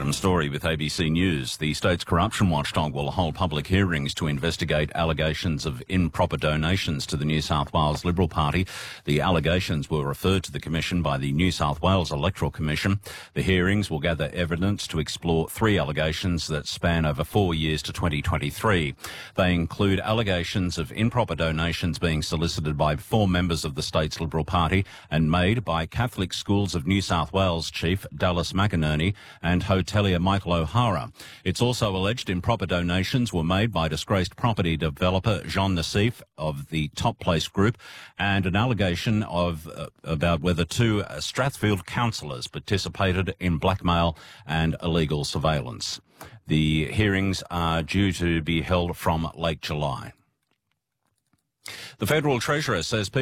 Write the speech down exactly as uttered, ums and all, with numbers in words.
Adam Story with A B C News. The state's corruption watchdog will hold public hearings to investigate allegations of improper donations to the New South Wales Liberal Party. The allegations were referred to the Commission by the New South Wales Electoral Commission. The hearings will gather evidence to explore three allegations that span over four years to twenty twenty-three. They include allegations of improper donations being solicited by four members of the state's Liberal Party and made by Catholic Schools of New South Wales Chief Dallas McInerney and hotelier Michael O'Hara. It's also alleged improper donations were made by disgraced property developer Jean Nassif of the Top Place Group, and an allegation of uh, about whether two uh, Strathfield councillors participated in blackmail and illegal surveillance. The hearings are due to be held from late July. The Federal Treasurer says people